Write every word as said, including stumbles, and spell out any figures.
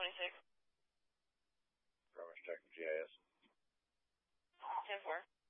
twenty-six. Progress checking G I S. ten four.